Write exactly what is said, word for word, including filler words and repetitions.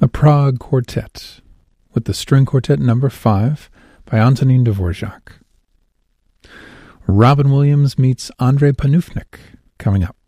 the Prague Quartet, with the String Quartet number five by Antonin Dvorak. Robin Williams meets Andrei Panufnik coming up.